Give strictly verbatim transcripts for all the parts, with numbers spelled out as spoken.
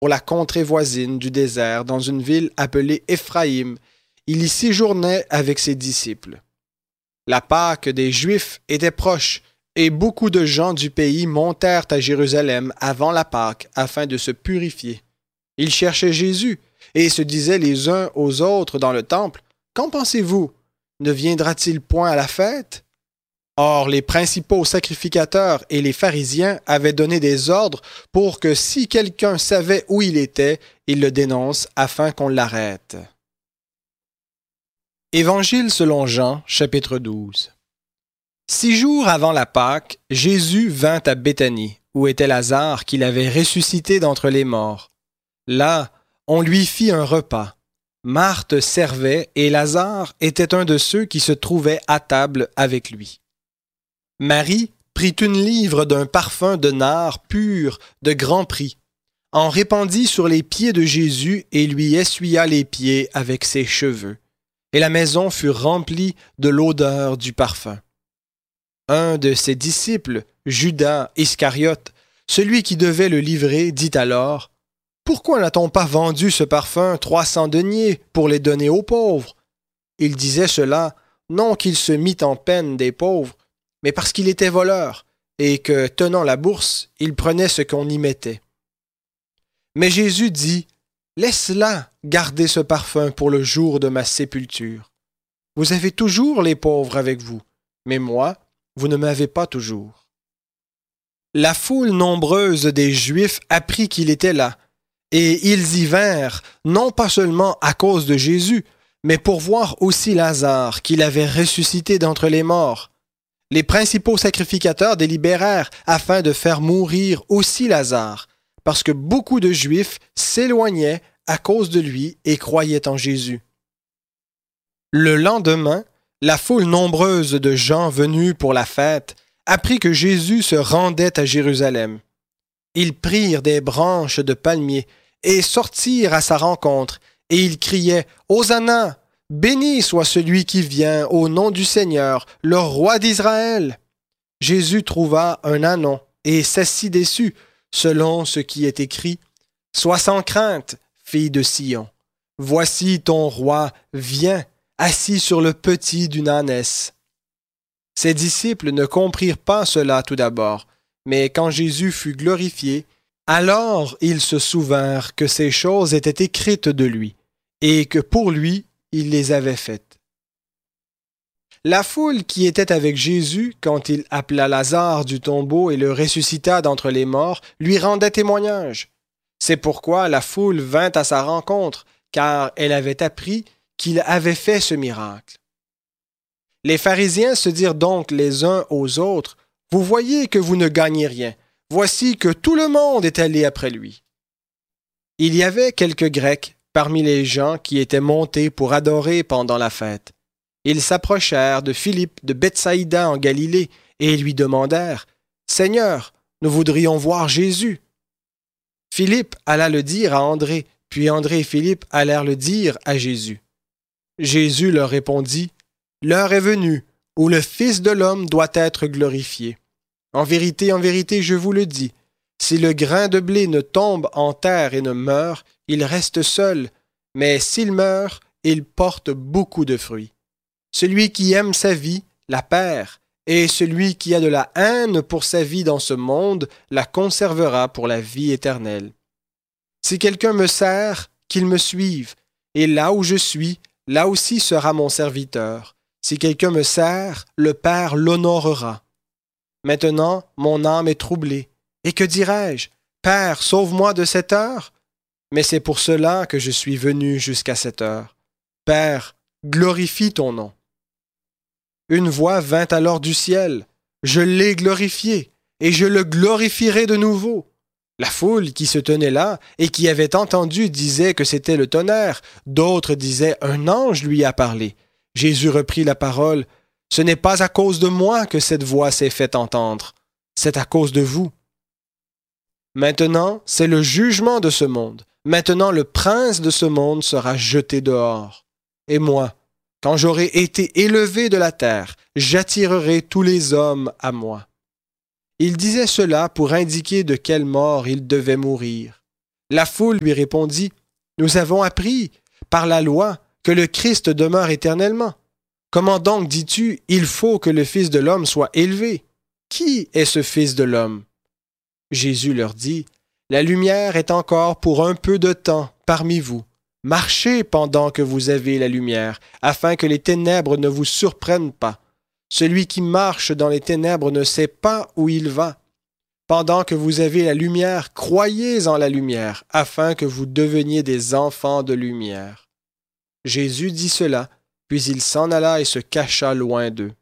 pour la contrée voisine du désert, dans une ville appelée Éphraïm. Il y séjournait avec ses disciples. La Pâque des Juifs était proche, et beaucoup de gens du pays montèrent à Jérusalem avant la Pâque afin de se purifier. Ils cherchaient Jésus et se disaient les uns aux autres dans le temple, « Qu'en pensez-vous? Ne viendra-t-il point à la fête? » Or, les principaux sacrificateurs et les pharisiens avaient donné des ordres pour que si quelqu'un savait où il était, il le dénonce afin qu'on l'arrête. Évangile selon Jean, chapitre douze. Six jours avant la Pâque, Jésus vint à Béthanie, où était Lazare qu'il avait ressuscité d'entre les morts. Là, on lui fit un repas. Marthe servait et Lazare était un de ceux qui se trouvaient à table avec lui. Marie prit une livre d'un parfum de nard pur de grand prix, en répandit sur les pieds de Jésus et lui essuya les pieds avec ses cheveux. Et la maison fut remplie de l'odeur du parfum. Un de ses disciples, Judas Iscariote, celui qui devait le livrer, dit alors, « Pourquoi n'a-t-on pas vendu ce parfum trois cents deniers pour les donner aux pauvres? » Il disait cela, non qu'il se mit en peine des pauvres, mais parce qu'il était voleur, et que, tenant la bourse, il prenait ce qu'on y mettait. Mais Jésus dit, « Laisse-la garder ce parfum pour le jour de ma sépulture. Vous avez toujours les pauvres avec vous, mais moi, vous ne m'avez pas toujours. » La foule nombreuse des Juifs apprit qu'il était là, et ils y vinrent, non pas seulement à cause de Jésus, mais pour voir aussi Lazare, qu'il avait ressuscité d'entre les morts. Les principaux sacrificateurs délibérèrent afin de faire mourir aussi Lazare, parce que beaucoup de Juifs s'éloignaient à cause de lui et croyaient en Jésus. Le lendemain, la foule nombreuse de gens venus pour la fête apprit que Jésus se rendait à Jérusalem. Ils prirent des branches de palmier et sortirent à sa rencontre, et ils criaient « Hosanna! Béni soit celui qui vient au nom du Seigneur, le roi d'Israël! » Jésus trouva un ânon et s'assit dessus, selon ce qui est écrit « Sois sans crainte, fille de Sion. Voici ton roi vient, assis sur le petit d'une ânesse. » Ses disciples ne comprirent pas cela tout d'abord, mais quand Jésus fut glorifié, alors ils se souvinrent que ces choses étaient écrites de lui, et que pour lui, il les avait faites. La foule qui était avec Jésus, quand il appela Lazare du tombeau et le ressuscita d'entre les morts, lui rendait témoignage. C'est pourquoi la foule vint à sa rencontre, car elle avait appris qu'il avait fait ce miracle. Les pharisiens se dirent donc les uns aux autres, « Vous voyez que vous ne gagnez rien. Voici que tout le monde est allé après lui. » Il y avait quelques Grecs parmi les gens qui étaient montés pour adorer pendant la fête. Ils s'approchèrent de Philippe de Bethsaïda en Galilée et lui demandèrent, « Seigneur, nous voudrions voir Jésus. » Philippe alla le dire à André, puis André et Philippe allèrent le dire à Jésus. Jésus leur répondit, « L'heure est venue où le Fils de l'homme doit être glorifié. En vérité, en vérité, je vous le dis, si le grain de blé ne tombe en terre et ne meurt, il reste seul, mais s'il meurt, il porte beaucoup de fruits. Celui qui aime sa vie la perd, et celui qui a de la haine pour sa vie dans ce monde la conservera pour la vie éternelle. Si quelqu'un me sert, qu'il me suive, et là où je suis, là aussi sera mon serviteur. Si quelqu'un me sert, le Père l'honorera. Maintenant, mon âme est troublée. Et que dirai-je? Père, sauve-moi de cette heure? Mais c'est pour cela que je suis venu jusqu'à cette heure. Père, glorifie ton nom. Une voix vint alors du ciel. Je l'ai glorifié, et je le glorifierai de nouveau. La foule qui se tenait là et qui avait entendu disait que c'était le tonnerre. D'autres disaient un ange lui a parlé. Jésus reprit la parole. Ce n'est pas à cause de moi que cette voix s'est fait entendre. C'est à cause de vous. Maintenant, c'est le jugement de ce monde. Maintenant, le prince de ce monde sera jeté dehors. Et moi, quand j'aurai été élevé de la terre, j'attirerai tous les hommes à moi. Il disait cela pour indiquer de quelle mort il devait mourir. La foule lui répondit, « Nous avons appris par la loi que le Christ demeure éternellement. Comment donc dis-tu, il faut que le Fils de l'homme soit élevé? Qui est ce Fils de l'homme? » Jésus leur dit, « La lumière est encore pour un peu de temps parmi vous. Marchez pendant que vous avez la lumière, afin que les ténèbres ne vous surprennent pas. Celui qui marche dans les ténèbres ne sait pas où il va. Pendant que vous avez la lumière, croyez en la lumière, afin que vous deveniez des enfants de lumière. » Jésus dit cela, puis il s'en alla et se cacha loin d'eux.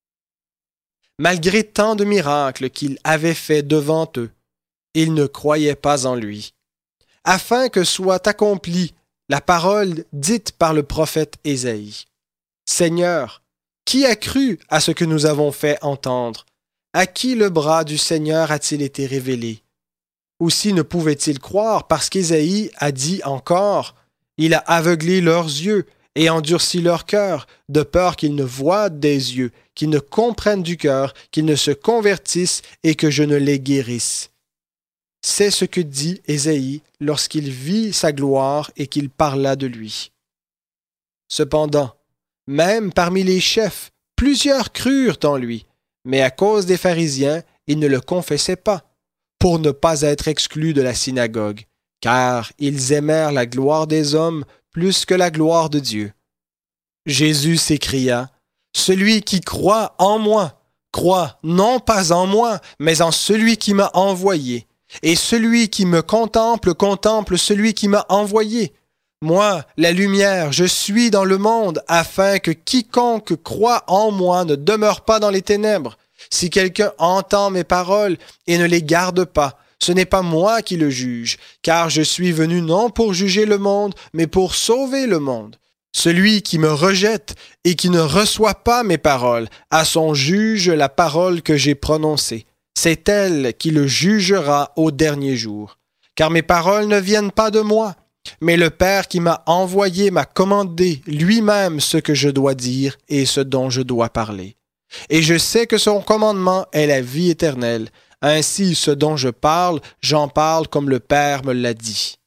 Malgré tant de miracles qu'il avait faits devant eux, ils ne croyaient pas en lui. Afin que soit accomplie la parole dite par le prophète Ésaïe. « Seigneur, qui a cru à ce que nous avons fait entendre? À qui le bras du Seigneur a-t-il été révélé? Aussi ne pouvait-il croire parce qu'Ésaïe a dit encore, « Il a aveuglé leurs yeux et endurci leur cœur, de peur qu'ils ne voient des yeux, qu'ils ne comprennent du cœur, qu'ils ne se convertissent et que je ne les guérisse. » C'est ce que dit Ésaïe lorsqu'il vit sa gloire et qu'il parla de lui. Cependant, même parmi les chefs, plusieurs crurent en lui, mais à cause des pharisiens, ils ne le confessaient pas, pour ne pas être exclus de la synagogue, car ils aimèrent la gloire des hommes plus que la gloire de Dieu. Jésus s'écria, « Celui qui croit en moi, croit non pas en moi, mais en celui qui m'a envoyé. Et celui qui me contemple, contemple celui qui m'a envoyé. Moi, la lumière, je suis dans le monde, afin que quiconque croit en moi ne demeure pas dans les ténèbres. Si quelqu'un entend mes paroles et ne les garde pas, ce n'est pas moi qui le juge, car je suis venu non pour juger le monde, mais pour sauver le monde. Celui qui me rejette et qui ne reçoit pas mes paroles, à son juge la parole que j'ai prononcée. C'est elle qui le jugera au dernier jour. Car mes paroles ne viennent pas de moi, mais le Père qui m'a envoyé m'a commandé lui-même ce que je dois dire et ce dont je dois parler. Et je sais que son commandement est la vie éternelle. Ainsi, ce dont je parle, j'en parle comme le Père me l'a dit.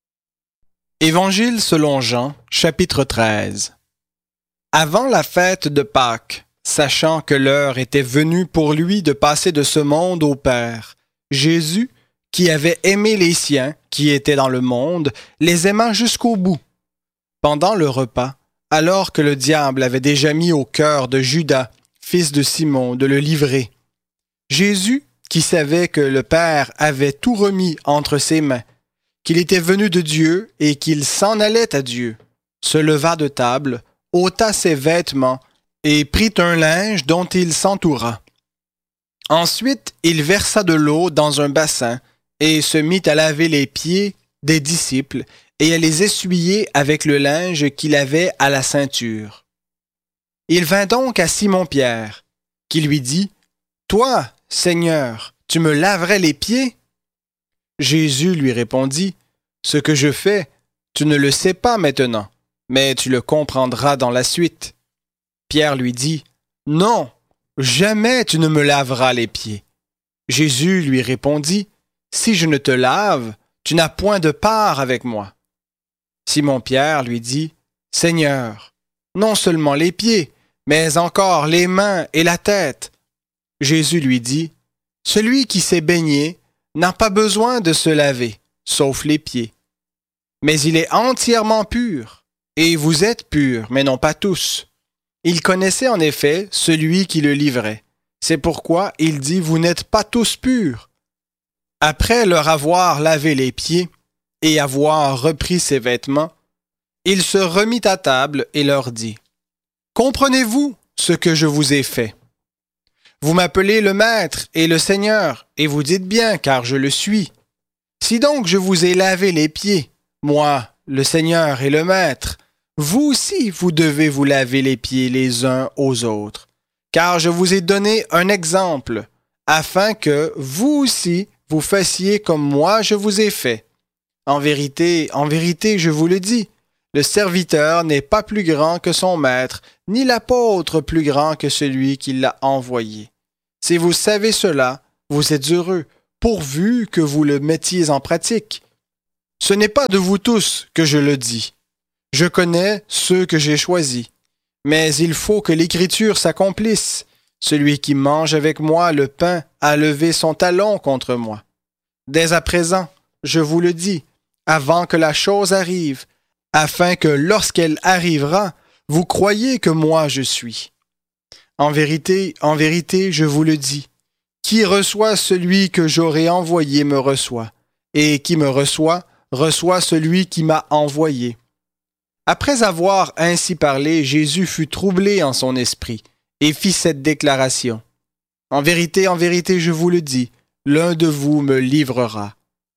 Évangile selon Jean, chapitre treize. Avant la fête de Pâques, sachant que l'heure était venue pour lui de passer de ce monde au Père, Jésus, qui avait aimé les siens, qui étaient dans le monde, les aima jusqu'au bout. Pendant le repas, alors que le diable avait déjà mis au cœur de Judas, fils de Simon, de le livrer, Jésus, qui savait que le Père avait tout remis entre ses mains, qu'il était venu de Dieu et qu'il s'en allait à Dieu, se leva de table, ôta ses vêtements et prit un linge dont il s'entoura. Ensuite, il versa de l'eau dans un bassin et se mit à laver les pieds des disciples et à les essuyer avec le linge qu'il avait à la ceinture. Il vint donc à Simon-Pierre, qui lui dit, « Toi, Seigneur, tu me laverais les pieds? » Jésus lui répondit, « Ce que je fais, tu ne le sais pas maintenant, mais tu le comprendras dans la suite. » Pierre lui dit, « Non, jamais tu ne me laveras les pieds. » Jésus lui répondit, « Si je ne te lave, tu n'as point de part avec moi. » Simon-Pierre lui dit, « Seigneur, non seulement les pieds, mais encore les mains et la tête. » Jésus lui dit, « Celui qui s'est baigné n'a pas besoin de se laver, sauf les pieds. Mais il est entièrement pur, et vous êtes purs, mais non pas tous. » Il connaissait en effet celui qui le livrait. C'est pourquoi il dit, « Vous n'êtes pas tous purs. » Après leur avoir lavé les pieds et avoir repris ses vêtements, il se remit à table et leur dit, « Comprenez-vous ce que je vous ai fait? Vous m'appelez le Maître et le Seigneur, et vous dites bien, car je le suis. Si donc je vous ai lavé les pieds, moi, le Seigneur et le Maître, vous aussi vous devez vous laver les pieds les uns aux autres, car je vous ai donné un exemple, afin que vous aussi vous fassiez comme moi je vous ai fait. En vérité, en vérité, je vous le dis, le serviteur n'est pas plus grand que son maître, ni l'apôtre plus grand que celui qui l'a envoyé. Si vous savez cela, vous êtes heureux, pourvu que vous le mettiez en pratique. Ce n'est pas de vous tous que je le dis. Je connais ceux que j'ai choisis. Mais il faut que l'Écriture s'accomplisse. Celui qui mange avec moi le pain a levé son talon contre moi. Dès à présent, je vous le dis, avant que la chose arrive, afin que lorsqu'elle arrivera, vous croyiez que moi je suis. En vérité, en vérité, je vous le dis, qui reçoit celui que j'aurai envoyé me reçoit, et qui me reçoit, reçoit celui qui m'a envoyé. Après avoir ainsi parlé, Jésus fut troublé en son esprit, et fit cette déclaration. En vérité, en vérité, je vous le dis, l'un de vous me livrera.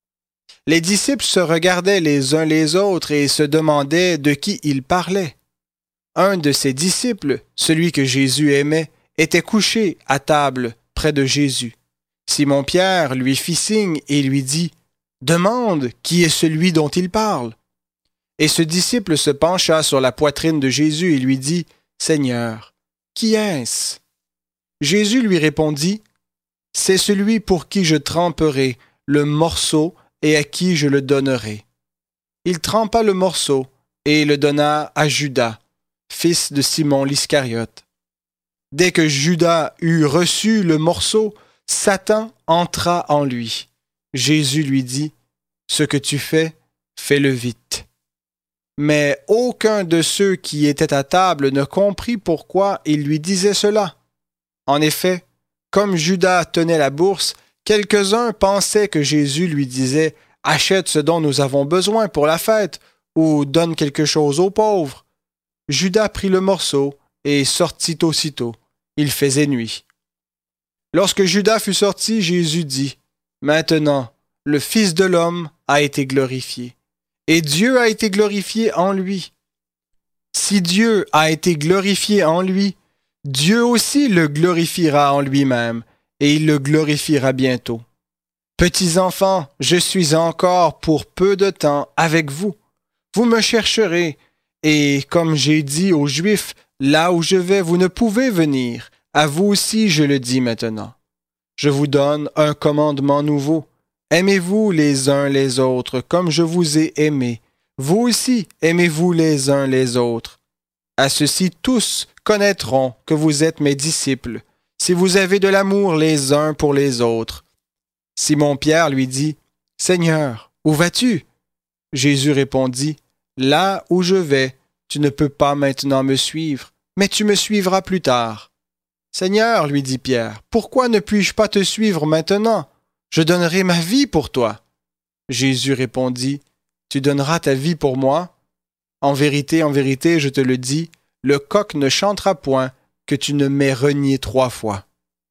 Les disciples se regardaient les uns les autres et se demandaient de qui il parlait. Un de ses disciples, celui que Jésus aimait, était couché à table près de Jésus. Simon-Pierre lui fit signe et lui dit, « Demande qui est celui dont il parle. » Et ce disciple se pencha sur la poitrine de Jésus et lui dit, « Seigneur, qui est-ce? » Jésus lui répondit, « C'est celui pour qui je tremperai le morceau et à qui je le donnerai. » Il trempa le morceau et le donna à Judas, fils de Simon l'Iscariote. Dès que Judas eut reçu le morceau, Satan entra en lui. Jésus lui dit, « Ce que tu fais, fais-le vite. » Mais aucun de ceux qui étaient à table ne comprit pourquoi il lui disait cela. En effet, comme Judas tenait la bourse, quelques-uns pensaient que Jésus lui disait « Achète ce dont nous avons besoin pour la fête » ou « Donne quelque chose aux pauvres ». Judas prit le morceau et sortit aussitôt. Il faisait nuit. Lorsque Judas fut sorti, Jésus dit, « Maintenant, le Fils de l'homme a été glorifié, et Dieu a été glorifié en lui. Si Dieu a été glorifié en lui, Dieu aussi le glorifiera en lui-même, et il le glorifiera bientôt. Petits enfants, je suis encore pour peu de temps avec vous. Vous me chercherez, et comme j'ai dit aux Juifs, là où je vais, vous ne pouvez venir. À vous aussi, je le dis maintenant. Je vous donne un commandement nouveau. Aimez-vous les uns les autres comme je vous ai aimés. Vous aussi, aimez-vous les uns les autres. À ceci, tous connaîtront que vous êtes mes disciples, si vous avez de l'amour les uns pour les autres. » Simon-Pierre lui dit, « Seigneur, où vas-tu? » Jésus répondit, « Là où je vais, tu ne peux pas maintenant me suivre, mais tu me suivras plus tard. »« Seigneur, lui dit Pierre, pourquoi ne puis-je pas te suivre maintenant? Je donnerai ma vie pour toi. » Jésus répondit, « Tu donneras ta vie pour moi? En vérité, en vérité, je te le dis, le coq ne chantera point que tu ne m'aies renié trois fois. »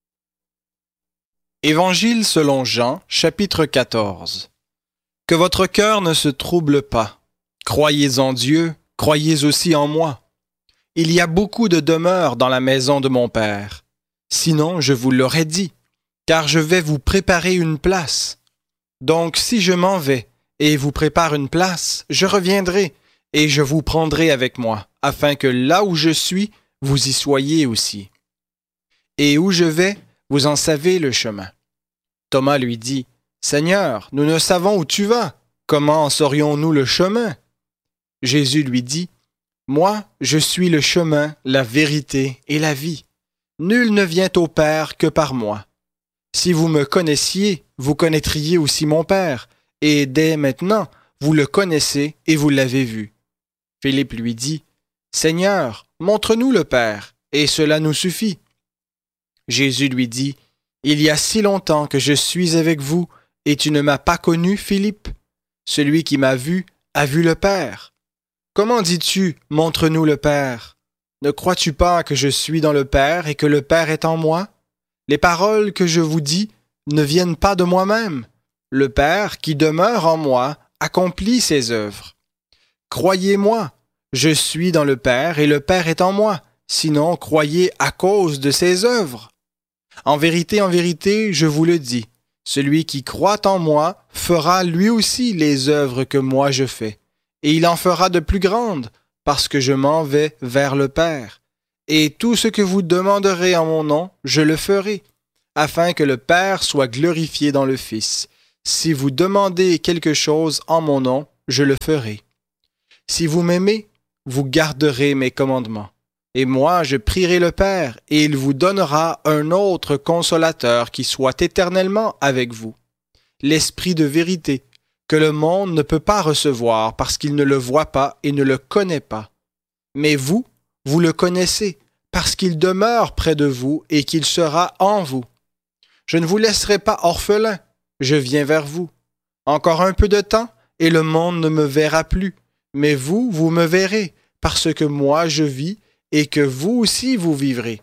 Évangile selon Jean, chapitre quatorze. Que votre cœur ne se trouble pas. Croyez en Dieu, croyez aussi en moi. Il y a beaucoup de demeures dans la maison de mon Père. Sinon, je vous l'aurais dit, car je vais vous préparer une place. Donc, si je m'en vais et vous prépare une place, je reviendrai et je vous prendrai avec moi, afin que là où je suis, vous y soyez aussi. Et où je vais, vous en savez le chemin. Thomas lui dit, « Seigneur, nous ne savons où tu vas. Comment en saurions-nous le chemin? » Jésus lui dit, « Moi, je suis le chemin, la vérité et la vie. Nul ne vient au Père que par moi. Si vous me connaissiez, vous connaîtriez aussi mon Père, et dès maintenant, vous le connaissez et vous l'avez vu. » Philippe lui dit, « Seigneur, montre-nous le Père, et cela nous suffit. » Jésus lui dit, « Il y a si longtemps que je suis avec vous, et tu ne m'as pas connu, Philippe? Celui qui m'a vu a vu le Père. Comment dis-tu, montre-nous le Père? Ne crois-tu pas que je suis dans le Père et que le Père est en moi? Les paroles que je vous dis ne viennent pas de moi-même. Le Père qui demeure en moi accomplit ses œuvres. Croyez-moi, je suis dans le Père et le Père est en moi. Sinon, croyez à cause de ses œuvres. En vérité, en vérité, je vous le dis, celui qui croit en moi fera lui aussi les œuvres que moi je fais, et il en fera de plus grandes, parce que je m'en vais vers le Père. Et tout ce que vous demanderez en mon nom, je le ferai, afin que le Père soit glorifié dans le Fils. Si vous demandez quelque chose en mon nom, je le ferai. Si vous m'aimez, vous garderez mes commandements. Et moi, je prierai le Père, et il vous donnera un autre consolateur qui soit éternellement avec vous. L'Esprit de vérité, que le monde ne peut pas recevoir parce qu'il ne le voit pas et ne le connaît pas. Mais vous, vous le connaissez, parce qu'il demeure près de vous et qu'il sera en vous. Je ne vous laisserai pas orphelin, je viens vers vous. Encore un peu de temps, et le monde ne me verra plus, mais vous, vous me verrez, parce que moi je vis, et que vous aussi vous vivrez.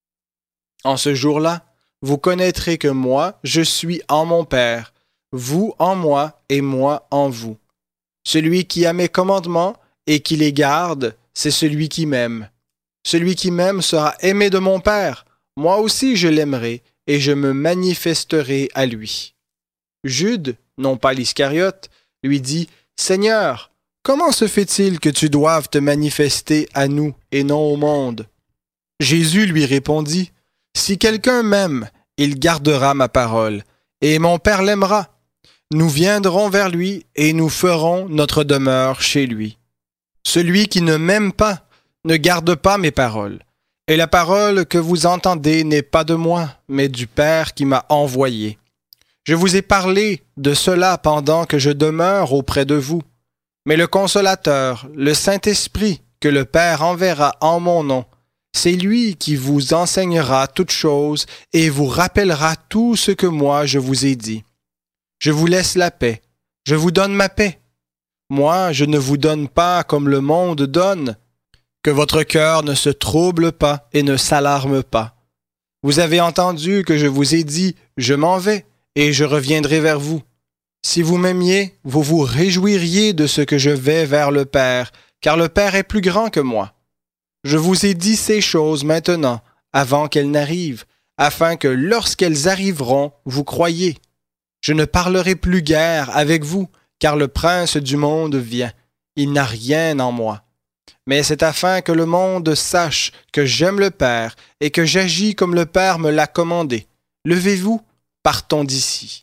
En ce jour-là, vous connaîtrez que moi, je suis en mon Père, vous en moi et moi en vous. Celui qui a mes commandements et qui les garde, c'est celui qui m'aime. Celui qui m'aime sera aimé de mon Père. Moi aussi je l'aimerai et je me manifesterai à lui. Jude, non pas l'Iscariote, lui dit « Seigneur, comment se fait-il que tu doives te manifester à nous et non au monde? » Jésus lui répondit « Si quelqu'un m'aime, il gardera ma parole, et mon Père l'aimera. Nous viendrons vers lui et nous ferons notre demeure chez lui. Celui qui ne m'aime pas ne garde pas mes paroles, et la parole que vous entendez n'est pas de moi, mais du Père qui m'a envoyé. Je vous ai parlé de cela pendant que je demeure auprès de vous. Mais le Consolateur, le Saint-Esprit, que le Père enverra en mon nom, c'est lui qui vous enseignera toutes choses et vous rappellera tout ce que moi je vous ai dit. Je vous laisse la paix, je vous donne ma paix. Moi, je ne vous donne pas comme le monde donne. Que votre cœur ne se trouble pas et ne s'alarme pas. Vous avez entendu que je vous ai dit, je m'en vais et je reviendrai vers vous. Si vous m'aimiez, vous vous réjouiriez de ce que je vais vers le Père, car le Père est plus grand que moi. Je vous ai dit ces choses maintenant, avant qu'elles n'arrivent, afin que lorsqu'elles arriveront, vous croyiez. Je ne parlerai plus guère avec vous, car le prince du monde vient. Il n'a rien en moi. Mais c'est afin que le monde sache que j'aime le Père et que j'agis comme le Père me l'a commandé. Levez-vous, partons d'ici.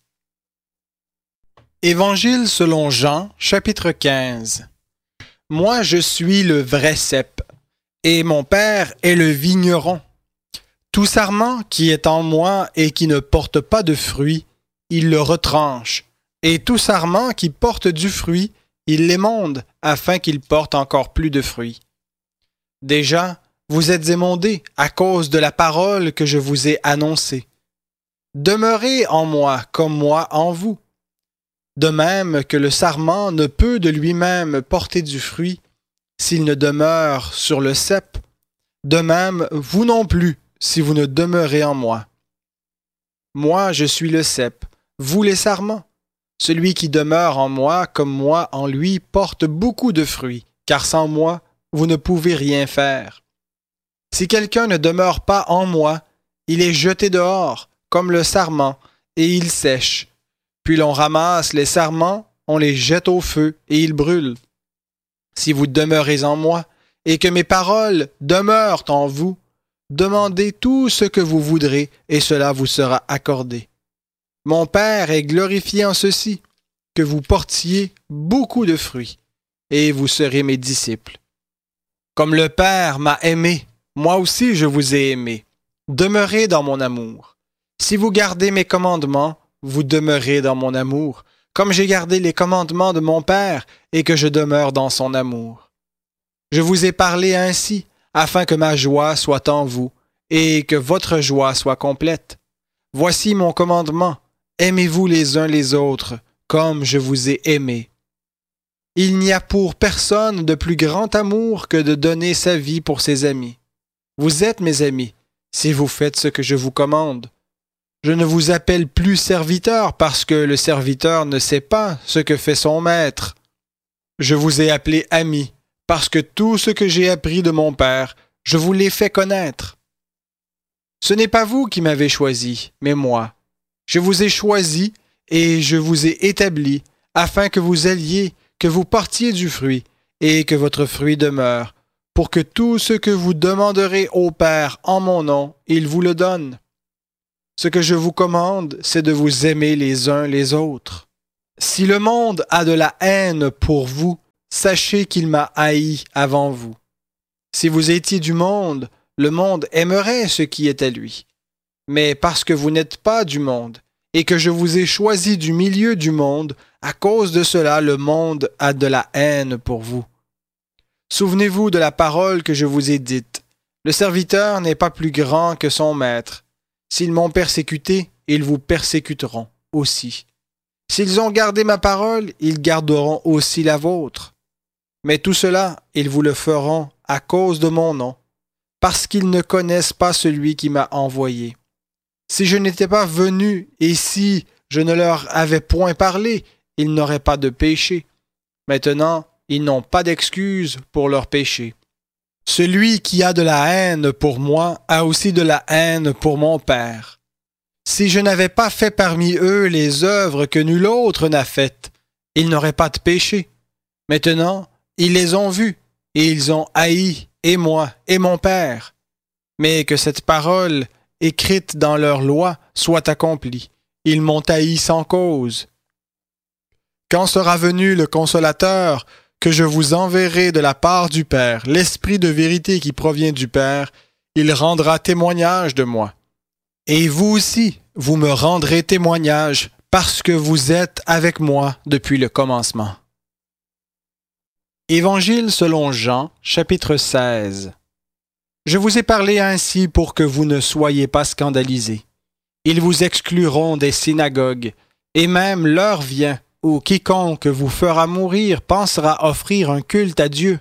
Évangile selon Jean, chapitre quinze. Moi, je suis le vrai cep, et mon Père est le vigneron. Tout sarment qui est en moi et qui ne porte pas de fruit, il le retranche, et tout sarment qui porte du fruit, il l'émonde, afin qu'il porte encore plus de fruits. Déjà, vous êtes émondés à cause de la parole que je vous ai annoncée. Demeurez en moi comme moi en vous. De même que le sarment ne peut de lui-même porter du fruit s'il ne demeure sur le cep, de même vous non plus si vous ne demeurez en moi. Moi je suis le cep, vous les sarments. Celui qui demeure en moi comme moi en lui porte beaucoup de fruits, car sans moi vous ne pouvez rien faire. Si quelqu'un ne demeure pas en moi, il est jeté dehors comme le sarment et il sèche. Puis l'on ramasse les sarments, on les jette au feu, et ils brûlent. Si vous demeurez en moi, et que mes paroles demeurent en vous, demandez tout ce que vous voudrez, et cela vous sera accordé. Mon Père est glorifié en ceci, que vous portiez beaucoup de fruits, et vous serez mes disciples. Comme le Père m'a aimé, moi aussi je vous ai aimé. Demeurez dans mon amour. Si vous gardez mes commandements, vous demeurez dans mon amour, comme j'ai gardé les commandements de mon Père et que je demeure dans son amour. Je vous ai parlé ainsi, afin que ma joie soit en vous et que votre joie soit complète. Voici mon commandement, aimez-vous les uns les autres, comme je vous ai aimés. Il n'y a pour personne de plus grand amour que de donner sa vie pour ses amis. Vous êtes mes amis, si vous faites ce que je vous commande. Je ne vous appelle plus serviteur parce que le serviteur ne sait pas ce que fait son maître. Je vous ai appelé ami parce que tout ce que j'ai appris de mon Père, je vous l'ai fait connaître. Ce n'est pas vous qui m'avez choisi, mais moi. Je vous ai choisi et je vous ai établi afin que vous alliez, que vous portiez du fruit et que votre fruit demeure, pour que tout ce que vous demanderez au Père en mon nom, il vous le donne. Ce que je vous commande, c'est de vous aimer les uns les autres. Si le monde a de la haine pour vous, sachez qu'il m'a haï avant vous. Si vous étiez du monde, le monde aimerait ce qui est à lui. Mais parce que vous n'êtes pas du monde, et que je vous ai choisi du milieu du monde, à cause de cela, le monde a de la haine pour vous. Souvenez-vous de la parole que je vous ai dite. Le serviteur n'est pas plus grand que son maître. S'ils m'ont persécuté, ils vous persécuteront aussi. S'ils ont gardé ma parole, ils garderont aussi la vôtre. Mais tout cela, ils vous le feront à cause de mon nom, parce qu'ils ne connaissent pas celui qui m'a envoyé. Si je n'étais pas venu et si je ne leur avais point parlé, ils n'auraient pas de péché. Maintenant, ils n'ont pas d'excuse pour leur péché. Celui qui a de la haine pour moi a aussi de la haine pour mon Père. Si je n'avais pas fait parmi eux les œuvres que nul autre n'a faites, ils n'auraient pas de péché. Maintenant, ils les ont vus, et ils ont haï, et moi, et mon Père. Mais que cette parole, écrite dans leur loi, soit accomplie. Ils m'ont haï sans cause. Quand sera venu le Consolateur, que je vous enverrai de la part du Père, l'Esprit de vérité qui provient du Père, il rendra témoignage de moi. Et vous aussi, vous me rendrez témoignage, parce que vous êtes avec moi depuis le commencement. Évangile selon Jean, chapitre seize. Je vous ai parlé ainsi pour que vous ne soyez pas scandalisés. Ils vous excluront des synagogues, et même l'heure vient où quiconque vous fera mourir pensera offrir un culte à Dieu.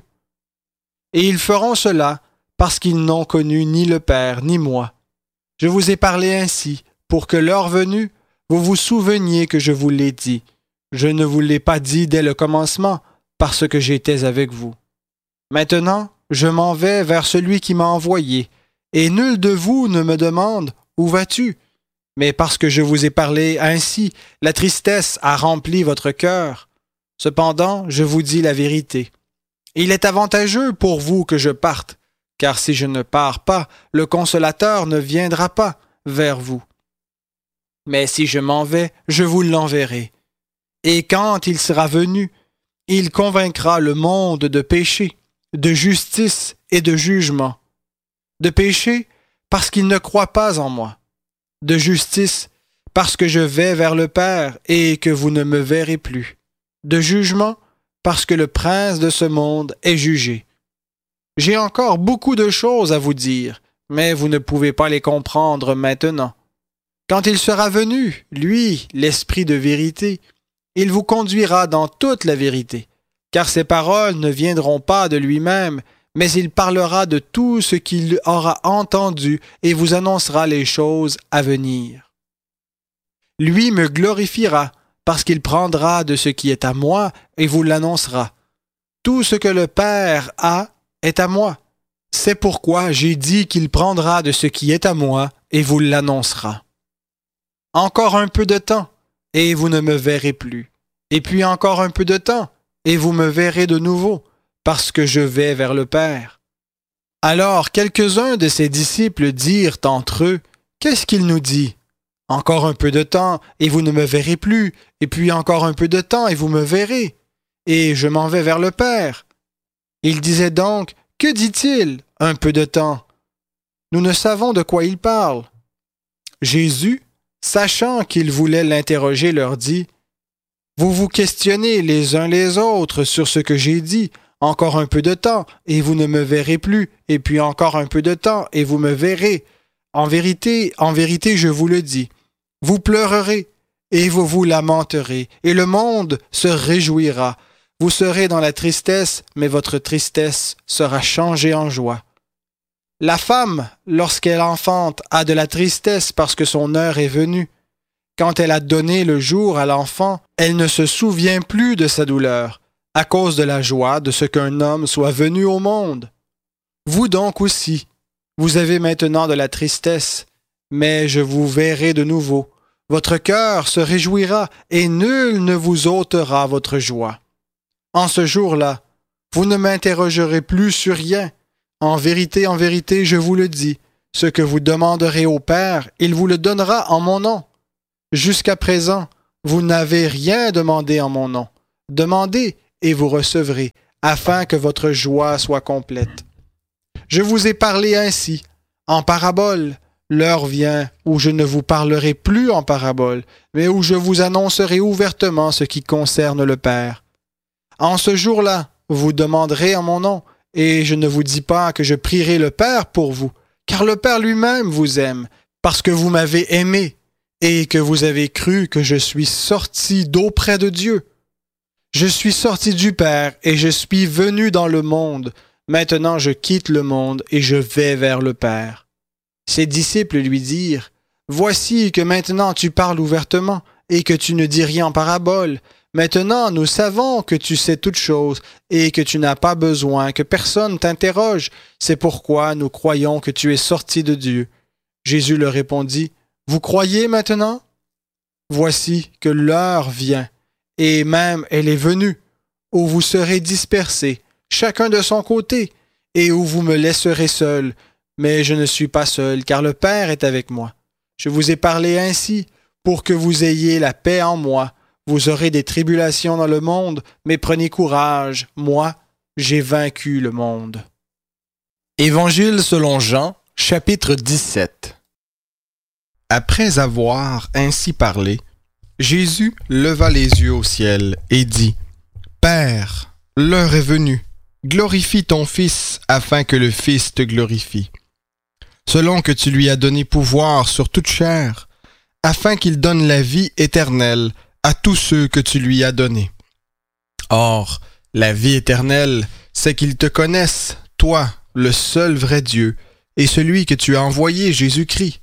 Et ils feront cela parce qu'ils n'ont connu ni le Père ni moi. Je vous ai parlé ainsi pour que l'heure venue, vous vous souveniez que je vous l'ai dit. Je ne vous l'ai pas dit dès le commencement parce que j'étais avec vous. Maintenant, je m'en vais vers celui qui m'a envoyé, et nul de vous ne me demande « Où vas-tu » Mais parce que je vous ai parlé ainsi, la tristesse a rempli votre cœur. Cependant, je vous dis la vérité. Il est avantageux pour vous que je parte, car si je ne pars pas, le Consolateur ne viendra pas vers vous. Mais si je m'en vais, je vous l'enverrai. Et quand il sera venu, il convaincra le monde de péché, de justice et de jugement. De péché, parce qu'il ne croit pas en moi. De justice, parce que je vais vers le Père et que vous ne me verrez plus. De jugement, parce que le prince de ce monde est jugé. J'ai encore beaucoup de choses à vous dire, mais vous ne pouvez pas les comprendre maintenant. Quand il sera venu, lui, l'Esprit de vérité, il vous conduira dans toute la vérité, car ses paroles ne viendront pas de lui-même, mais il parlera de tout ce qu'il aura entendu et vous annoncera les choses à venir. Lui me glorifiera, parce qu'il prendra de ce qui est à moi et vous l'annoncera. Tout ce que le Père a est à moi. C'est pourquoi j'ai dit qu'il prendra de ce qui est à moi et vous l'annoncera. Encore un peu de temps, et vous ne me verrez plus. Et puis encore un peu de temps, et vous me verrez de nouveau, parce que je vais vers le Père. Alors quelques-uns de ses disciples dirent entre eux, « Qu'est-ce qu'il nous dit? Encore un peu de temps, et vous ne me verrez plus, et puis encore un peu de temps, et vous me verrez, et je m'en vais vers le Père. » Il disait donc, « Que dit-il, un peu de temps? » Nous ne savons de quoi il parle. Jésus, sachant qu'ils voulaient l'interroger, leur dit, « Vous vous questionnez les uns les autres sur ce que j'ai dit. Encore un peu de temps, et vous ne me verrez plus, et puis encore un peu de temps, et vous me verrez. En vérité, en vérité, je vous le dis, vous pleurerez, et vous vous lamenterez, et le monde se réjouira. Vous serez dans la tristesse, mais votre tristesse sera changée en joie. La femme, lorsqu'elle enfante, a de la tristesse parce que son heure est venue. Quand elle a donné le jour à l'enfant, elle ne se souvient plus de sa douleur, à cause de la joie de ce qu'un homme soit venu au monde. Vous donc aussi, vous avez maintenant de la tristesse, mais je vous verrai de nouveau. Votre cœur se réjouira, et nul ne vous ôtera votre joie. En ce jour-là, vous ne m'interrogerez plus sur rien. En vérité, en vérité, je vous le dis, ce que vous demanderez au Père, il vous le donnera en mon nom. Jusqu'à présent, Vous n'avez rien demandé en mon nom. Demandez et vous recevrez, afin que votre joie soit complète. Je vous ai parlé ainsi, en parabole. L'heure vient où je ne vous parlerai plus en parabole, mais où je vous annoncerai ouvertement ce qui concerne le Père. En ce jour-là, vous demanderez en mon nom, et je ne vous dis pas que je prierai le Père pour vous, car le Père lui-même vous aime, parce que vous m'avez aimé, et que vous avez cru que je suis sorti d'auprès de Dieu. Je suis sorti du Père, et je suis venu dans le monde. Maintenant je quitte le monde, et je vais vers le Père. Ses disciples lui dirent, « Voici que maintenant tu parles ouvertement, et que tu ne dis rien en parabole. Maintenant nous savons que tu sais toutes choses, et que tu n'as pas besoin que personne t'interroge. C'est pourquoi nous croyons que tu es sorti de Dieu. » Jésus leur répondit, « Vous croyez maintenant? Voici que l'heure vient, et même elle est venue, où vous serez dispersés, chacun de son côté, et où vous me laisserez seul. Mais je ne suis pas seul, car le Père est avec moi. Je vous ai parlé ainsi, pour que vous ayez la paix en moi. Vous aurez des tribulations dans le monde, mais prenez courage, moi, j'ai vaincu le monde. » Évangile selon Jean, chapitre dix-sept. Après avoir ainsi parlé, Jésus leva les yeux au ciel et dit, « Père, l'heure est venue, glorifie ton Fils, afin que le Fils te glorifie. Selon que tu lui as donné pouvoir sur toute chair, afin qu'il donne la vie éternelle à tous ceux que tu lui as donnés. Or, la vie éternelle, c'est qu'ils te connaissent, toi, le seul vrai Dieu, et celui que tu as envoyé, Jésus-Christ.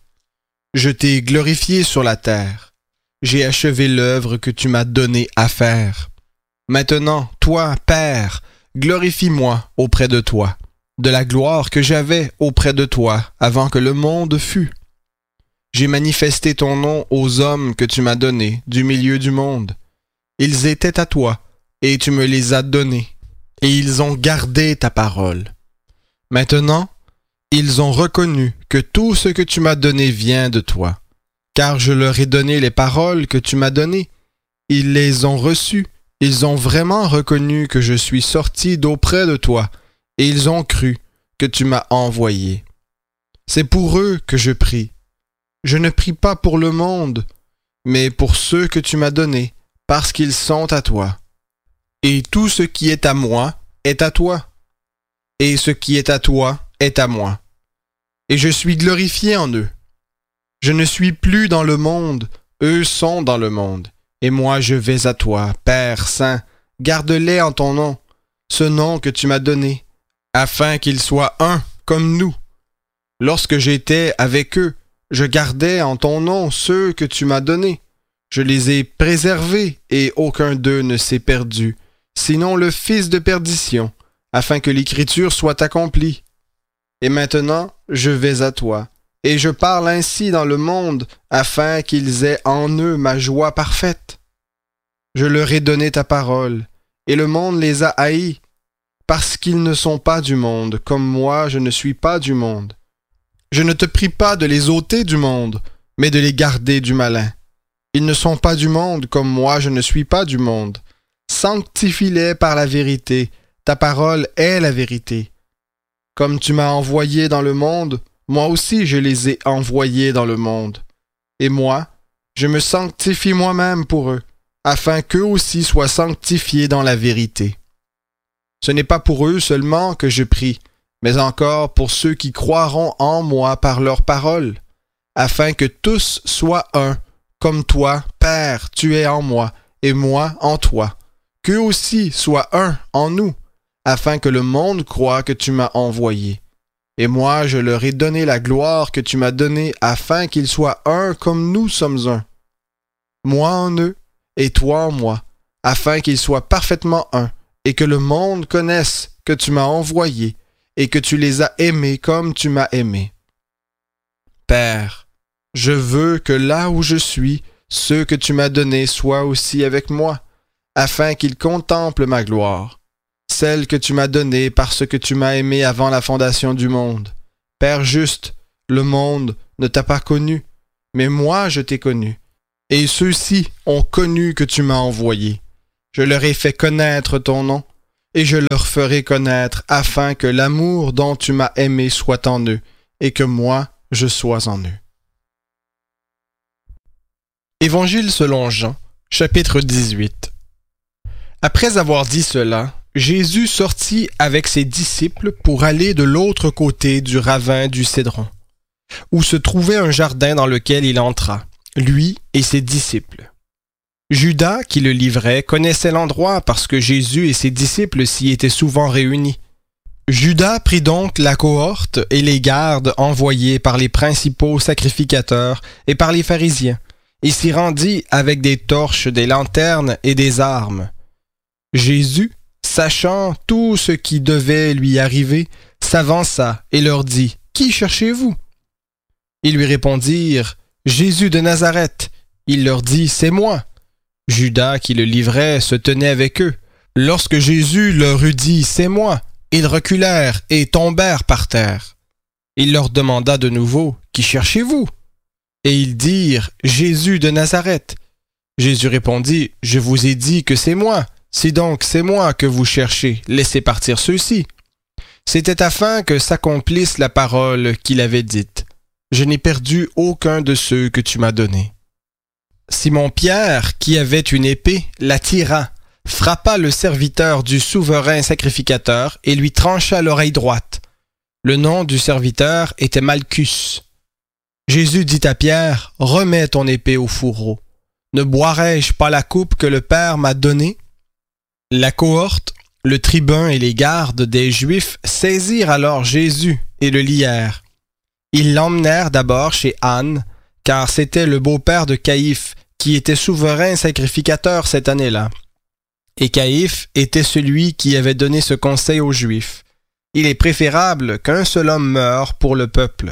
Je t'ai glorifié sur la terre. J'ai achevé l'œuvre que tu m'as donnée à faire. Maintenant, toi, Père, glorifie-moi auprès de toi, de la gloire que j'avais auprès de toi avant que le monde fût. J'ai manifesté ton nom aux hommes que tu m'as donnés du milieu du monde. Ils étaient à toi, et tu me les as donnés, et ils ont gardé ta parole. Maintenant, ils ont reconnu que tout ce que tu m'as donné vient de toi, car je leur ai donné les paroles que tu m'as données. Ils les ont reçues, ils ont vraiment reconnu que je suis sorti d'auprès de toi, et ils ont cru que tu m'as envoyé. C'est pour eux que je prie. Je ne prie pas pour le monde, mais pour ceux que tu m'as donnés, parce qu'ils sont à toi. Et tout ce qui est à moi est à toi, et ce qui est à toi est à moi. Et je suis glorifié en eux. Je ne suis plus dans le monde, eux sont dans le monde, et moi je vais à toi, Père Saint, garde-les en ton nom, ce nom que tu m'as donné, afin qu'ils soient un comme nous. Lorsque j'étais avec eux, je gardais en ton nom ceux que tu m'as donnés. Je les ai préservés, et aucun d'eux ne s'est perdu, sinon le fils de perdition, afin que l'écriture soit accomplie. Et maintenant, je vais à toi, et je parle ainsi dans le monde, afin qu'ils aient en eux ma joie parfaite. Je leur ai donné ta parole, et le monde les a haïs, parce qu'ils ne sont pas du monde, comme moi je ne suis pas du monde. Je ne te prie pas de les ôter du monde, mais de les garder du malin. Ils ne sont pas du monde, comme moi je ne suis pas du monde. Sanctifie-les par la vérité, ta parole est la vérité. Comme tu m'as envoyé dans le monde, moi aussi je les ai envoyés dans le monde. Et moi, je me sanctifie moi-même pour eux, afin qu'eux aussi soient sanctifiés dans la vérité. Ce n'est pas pour eux seulement que je prie, mais encore pour ceux qui croiront en moi par leur parole, afin que tous soient un, comme toi, Père, tu es en moi, et moi en toi, qu'eux aussi soient un en nous, afin que le monde croie que tu m'as envoyé. Et moi, je leur ai donné la gloire que tu m'as donnée, afin qu'ils soient un comme nous sommes un. Moi en eux, et toi en moi, afin qu'ils soient parfaitement un, et que le monde connaisse que tu m'as envoyé, et que tu les as aimés comme tu m'as aimé. Père, je veux que là où je suis, ceux que tu m'as donnés soient aussi avec moi, afin qu'ils contemplent ma gloire, celle que tu m'as donnée parce que tu m'as aimé avant la fondation du monde. Père juste, le monde ne t'a pas connu, mais moi je t'ai connu, et ceux-ci ont connu que tu m'as envoyé. Je leur ai fait connaître ton nom, et je leur ferai connaître afin que l'amour dont tu m'as aimé soit en eux, et que moi, je sois en eux. Évangile selon Jean, chapitre dix-huit. Après avoir dit cela, Jésus sortit avec ses disciples pour aller de l'autre côté du ravin du Cédron, où se trouvait un jardin dans lequel il entra, lui et ses disciples. Judas, qui le livrait, connaissait l'endroit parce que Jésus et ses disciples s'y étaient souvent réunis. Judas prit donc la cohorte et les gardes envoyés par les principaux sacrificateurs et par les pharisiens, et s'y rendit avec des torches, des lanternes et des armes. Jésus, sachant tout ce qui devait lui arriver, s'avança et leur dit « Qui cherchez-vous » Ils lui répondirent « Jésus de Nazareth ». Il leur dit « C'est moi ». Judas, qui le livrait, se tenait avec eux. Lorsque Jésus leur eut dit « C'est moi », ils reculèrent et tombèrent par terre. Il leur demanda de nouveau « Qui cherchez-vous » Et ils dirent « Jésus de Nazareth ». Jésus répondit « Je vous ai dit que c'est moi. Si donc c'est moi que vous cherchez, laissez partir ceux-ci. » C'était afin que s'accomplisse la parole qu'il avait dite. « Je n'ai perdu aucun de ceux que tu m'as donnés. » Simon-Pierre, qui avait une épée, la tira, frappa le serviteur du souverain sacrificateur et lui trancha l'oreille droite. Le nom du serviteur était Malchus. Jésus dit à Pierre, « Remets ton épée au fourreau. Ne boirai-je pas la coupe que le Père m'a donnée? » La cohorte, le tribun et les gardes des Juifs saisirent alors Jésus et le lièrent. Ils l'emmenèrent d'abord chez Anne, car c'était le beau-père de Caïphe, qui était souverain sacrificateur cette année-là. Et Caïphe était celui qui avait donné ce conseil aux Juifs. Il est préférable qu'un seul homme meure pour le peuple.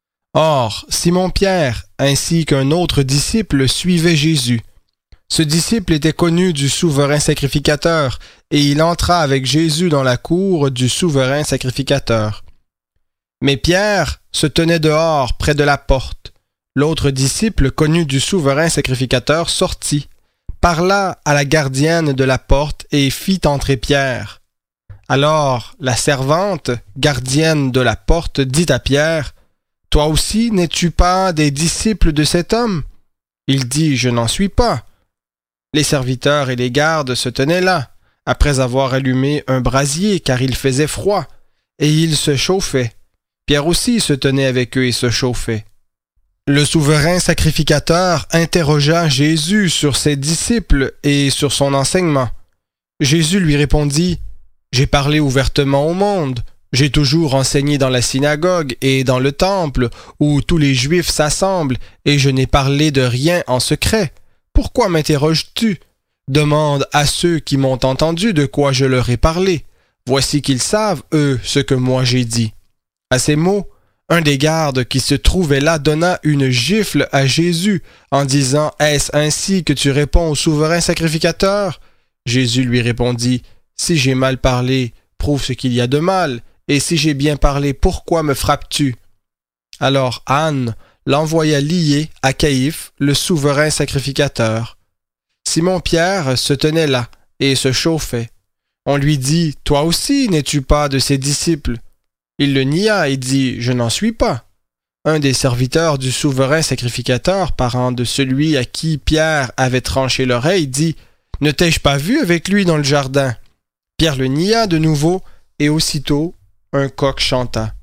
Or, Simon-Pierre, ainsi qu'un autre disciple, suivait Jésus. Ce disciple était connu du souverain sacrificateur, et il entra avec Jésus dans la cour du souverain sacrificateur. Mais Pierre se tenait dehors, près de la porte. L'autre disciple connu du souverain sacrificateur sortit, parla à la gardienne de la porte et fit entrer Pierre. Alors la servante, gardienne de la porte, dit à Pierre, « Toi aussi n'es-tu pas des disciples de cet homme ?» Il dit, « Je n'en suis pas. » Les serviteurs et les gardes se tenaient là, après avoir allumé un brasier, car il faisait froid, et ils se chauffaient. Pierre aussi se tenait avec eux et se chauffait. Le souverain sacrificateur interrogea Jésus sur ses disciples et sur son enseignement. Jésus lui répondit, « J'ai parlé ouvertement au monde. J'ai toujours enseigné dans la synagogue et dans le temple, où tous les Juifs s'assemblent, et je n'ai parlé de rien en secret. Pourquoi m'interroges-tu? Demande à ceux qui m'ont entendu de quoi je leur ai parlé. Voici qu'ils savent, eux, ce que moi j'ai dit. » À ces mots, un des gardes qui se trouvait là donna une gifle à Jésus en disant « Est-ce ainsi que tu réponds au souverain sacrificateur ?» Jésus lui répondit « Si j'ai mal parlé, prouve ce qu'il y a de mal, et si j'ai bien parlé, pourquoi me frappes-tu » Alors Anne l'envoya lié à Caïphe, le souverain sacrificateur. Simon-Pierre se tenait là et se chauffait. On lui dit « Toi aussi n'es-tu pas de ses disciples ?» Il le nia et dit « Je n'en suis pas. » Un des serviteurs du souverain sacrificateur, parent de celui à qui Pierre avait tranché l'oreille, dit « Ne t'ai-je pas vu avec lui dans le jardin ?» Pierre le nia de nouveau, et aussitôt un coq chanta.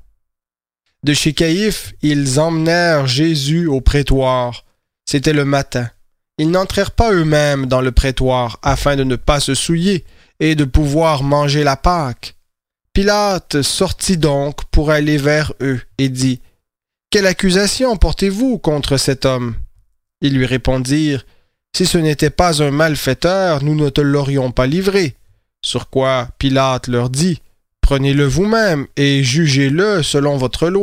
De chez Caïphe, ils emmenèrent Jésus au prétoire. C'était le matin. Ils n'entrèrent pas eux-mêmes dans le prétoire, afin de ne pas se souiller et de pouvoir manger la Pâque. Pilate sortit donc pour aller vers eux et dit « Quelle accusation portez-vous contre cet homme ?» Ils lui répondirent « Si ce n'était pas un malfaiteur, nous ne te l'aurions pas livré. » Sur quoi Pilate leur dit « Prenez-le vous-même et jugez-le selon votre loi. »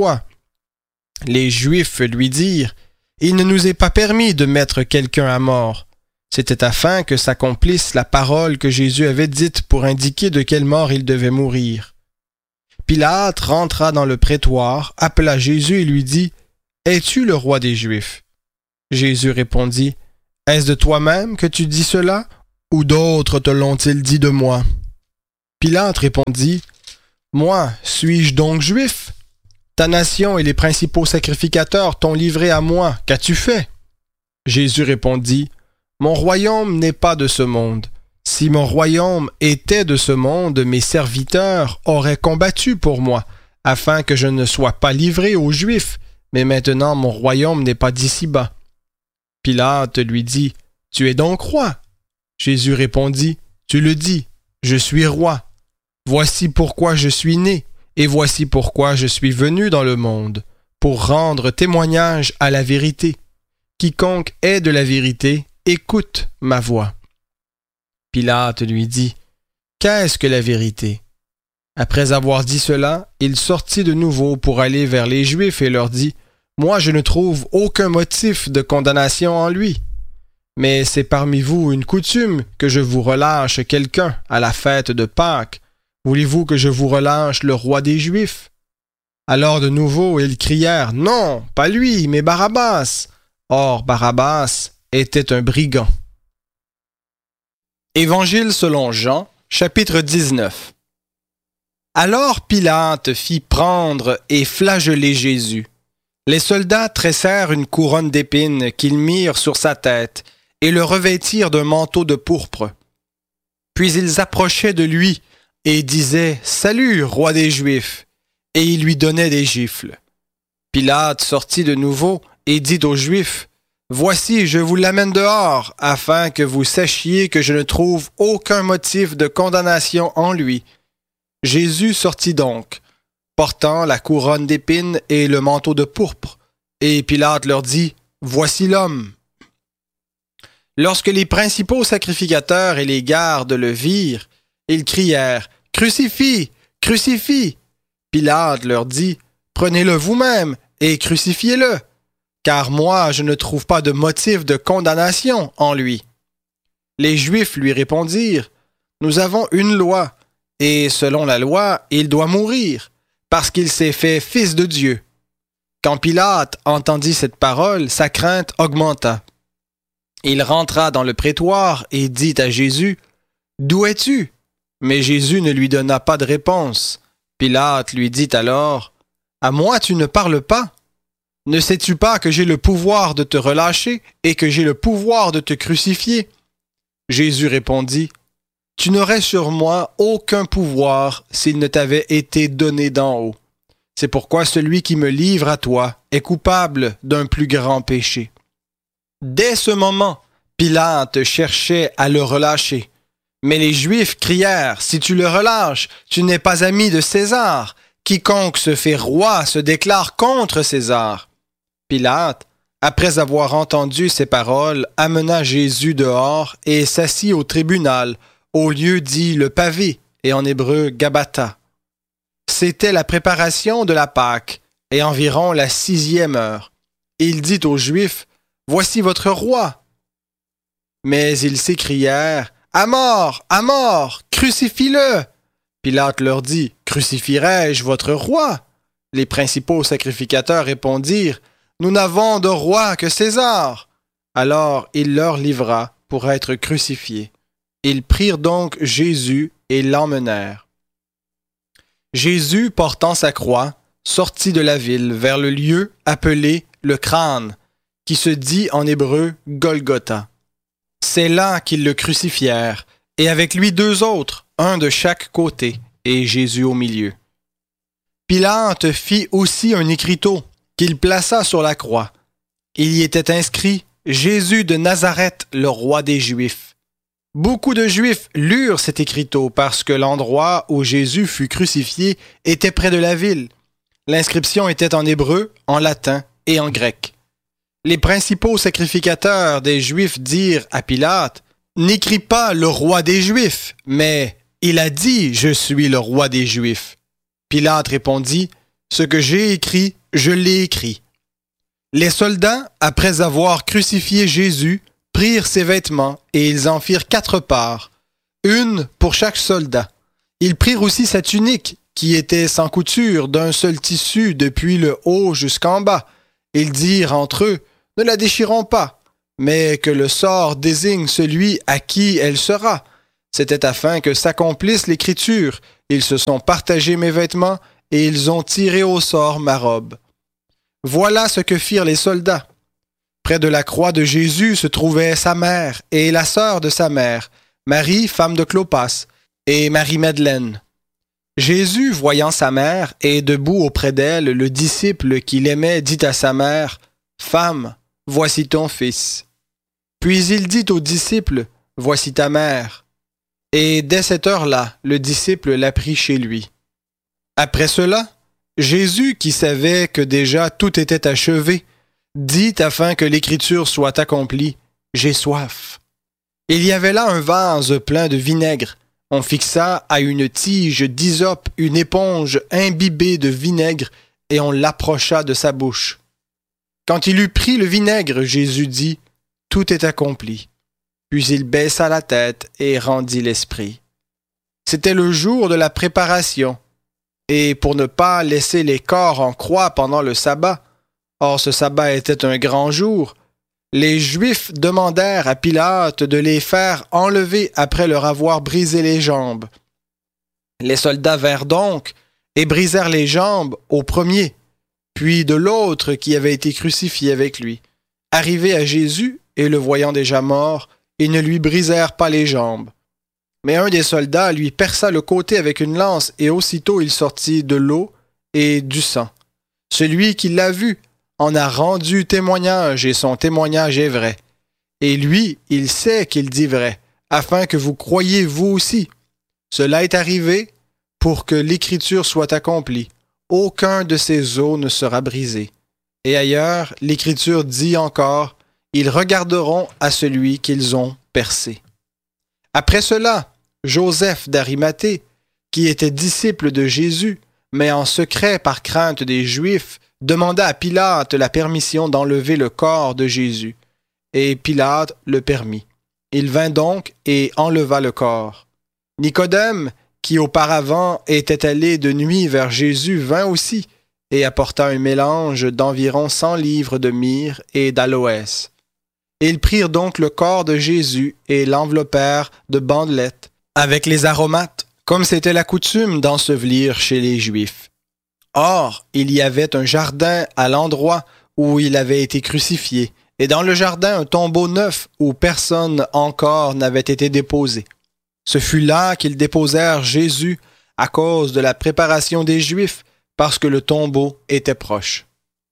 Les Juifs lui dirent « Il ne nous est pas permis de mettre quelqu'un à mort. » C'était afin que s'accomplisse la parole que Jésus avait dite pour indiquer de quelle mort il devait mourir. Pilate rentra dans le prétoire, appela Jésus et lui dit « Es-tu le roi des Juifs ?» Jésus répondit Est-ce de toi-même que tu dis cela, ou d'autres te l'ont-ils dit de moi? Pilate répondit, Moi, suis-je donc juif? Ta nation et les principaux sacrificateurs t'ont livré à moi. Qu'as-tu fait? Jésus répondit, Mon royaume n'est pas de ce monde. Si mon royaume était de ce monde, mes serviteurs auraient combattu pour moi, afin que je ne sois pas livré aux Juifs, mais maintenant mon royaume n'est pas d'ici-bas. Pilate lui dit, Tu es donc roi? Jésus répondit, Tu le dis, je suis roi. Voici pourquoi je suis né, et voici pourquoi je suis venu dans le monde, pour rendre témoignage à la vérité. Quiconque est de la vérité, écoute ma voix. Pilate lui dit, Qu'est-ce que la vérité? Après avoir dit cela, il sortit de nouveau pour aller vers les Juifs et leur dit, Moi je ne trouve aucun motif de condamnation en lui. Mais c'est parmi vous une coutume que je vous relâche quelqu'un à la fête de Pâques. Voulez-vous que je vous relâche le roi des Juifs? Alors de nouveau ils crièrent, Non, pas lui, mais Barabbas. Or Barabbas était un brigand. Évangile selon Jean, chapitre dix-neuf. Alors Pilate fit prendre et flageller Jésus. Les soldats tressèrent une couronne d'épines qu'ils mirent sur sa tête et le revêtirent d'un manteau de pourpre. Puis ils approchaient de lui et disaient « Salut, roi des Juifs !» et ils lui donnaient des gifles. Pilate sortit de nouveau et dit aux Juifs « Voici, je vous l'amène dehors, afin que vous sachiez que je ne trouve aucun motif de condamnation en lui. » Jésus sortit donc, portant la couronne d'épines et le manteau de pourpre, et Pilate leur dit « Voici l'homme !» Lorsque les principaux sacrificateurs et les gardes le virent, ils crièrent « Crucifie! Crucifie !» Pilate leur dit « Prenez-le vous-même et crucifiez-le, car moi je ne trouve pas de motif de condamnation en lui. » Les Juifs lui répondirent « Nous avons une loi, et selon la loi, il doit mourir, parce qu'il s'est fait fils de Dieu. » Quand Pilate entendit cette parole, sa crainte augmenta. Il rentra dans le prétoire et dit à Jésus, « D'où es-tu? » Mais Jésus ne lui donna pas de réponse. Pilate lui dit alors, « À moi tu ne parles pas? Ne sais-tu pas que j'ai le pouvoir de te relâcher et que j'ai le pouvoir de te crucifier? » Jésus répondit, « Tu n'aurais sur moi aucun pouvoir s'il ne t'avait été donné d'en haut. C'est pourquoi celui qui me livre à toi est coupable d'un plus grand péché. » Dès ce moment, Pilate cherchait à le relâcher. Mais les Juifs crièrent, « Si tu le relâches, tu n'es pas ami de César. Quiconque se fait roi se déclare contre César. » Pilate, après avoir entendu ces paroles, amena Jésus dehors et s'assit au tribunal, au lieu dit le pavé, et en hébreu Gabata. C'était la préparation de la Pâque, et environ la sixième heure. Il dit aux Juifs, « Voici votre roi. » Mais ils s'écrièrent, « À mort, à mort, crucifie-le !» Pilate leur dit, « Crucifierai-je votre roi? » Les principaux sacrificateurs répondirent, « Nous n'avons de roi que César. » Alors il leur livra pour être crucifié. Ils prirent donc Jésus et l'emmenèrent. Jésus, portant sa croix, sortit de la ville vers le lieu appelé le crâne, qui se dit en hébreu Golgotha. C'est là qu'ils le crucifièrent, et avec lui deux autres, un de chaque côté, et Jésus au milieu. Pilate fit aussi un écriteau qu'il plaça sur la croix. Il y était inscrit « Jésus de Nazareth, le roi des Juifs ». Beaucoup de Juifs lurent cet écriteau parce que l'endroit où Jésus fut crucifié était près de la ville. L'inscription était en hébreu, en latin et en grec. Les principaux sacrificateurs des Juifs dirent à Pilate, « N'écris pas le roi des Juifs, mais il a dit « Je suis le roi des Juifs ». Pilate répondit, « Ce que j'ai écrit, je l'ai écrit. » Les soldats, après avoir crucifié Jésus, prirent ses vêtements et ils en firent quatre parts, une pour chaque soldat. Ils prirent aussi sa tunique, qui était sans couture, d'un seul tissu depuis le haut jusqu'en bas. Ils dirent entre eux, « Ne la déchirons pas, mais que le sort désigne celui à qui elle sera. C'était afin que s'accomplisse l'Écriture. Ils se sont partagés mes vêtements, et ils ont tiré au sort ma robe. Voilà ce que firent les soldats. Près de la croix de Jésus se trouvait sa mère et la sœur de sa mère, Marie, femme de Clopas, et Marie-Madeleine. Jésus, voyant sa mère, et debout auprès d'elle, le disciple qu'il aimait dit à sa mère, « Femme, voici ton fils. » Puis il dit au disciple, « Voici ta mère. » Et dès cette heure-là, le disciple la prit chez lui. Après cela, Jésus, qui savait que déjà tout était achevé, dit afin que l'Écriture soit accomplie, « J'ai soif. » Il y avait là un vase plein de vinaigre. On fixa à une tige d'hysope une éponge imbibée de vinaigre et on l'approcha de sa bouche. Quand il eut pris le vinaigre, Jésus dit, « Tout est accompli. » Puis il baissa la tête et rendit l'esprit. C'était le jour de la préparation, et pour ne pas laisser les corps en croix pendant le sabbat, or ce sabbat était un grand jour, les Juifs demandèrent à Pilate de les faire enlever après leur avoir brisé les jambes. Les soldats vinrent donc et brisèrent les jambes au premier, puis de l'autre qui avait été crucifié avec lui. Arrivés à Jésus, et le voyant déjà mort, ils ne lui brisèrent pas les jambes. Mais un des soldats lui perça le côté avec une lance, et aussitôt il sortit de l'eau et du sang. Celui qui l'a vu en a rendu témoignage, et son témoignage est vrai. Et lui, il sait qu'il dit vrai, afin que vous croyiez vous aussi. Cela est arrivé pour que l'Écriture soit accomplie. Aucun de ces os ne sera brisé. Et ailleurs, l'Écriture dit encore, ils regarderont à celui qu'ils ont percé. Après cela, Joseph d'Arimathée, qui était disciple de Jésus, mais en secret par crainte des Juifs, demanda à Pilate la permission d'enlever le corps de Jésus. Et Pilate le permit. Il vint donc et enleva le corps. Nicodème, qui auparavant était allé de nuit vers Jésus, vint aussi et apporta un mélange d'environ cent livres de myrrhe et d'aloès. Ils prirent donc le corps de Jésus et l'enveloppèrent de bandelettes avec les aromates, comme c'était la coutume d'ensevelir chez les Juifs. Or, il y avait un jardin à l'endroit où il avait été crucifié, et dans le jardin un tombeau neuf où personne encore n'avait été déposé. Ce fut là qu'ils déposèrent Jésus à cause de la préparation des Juifs, parce que le tombeau était proche.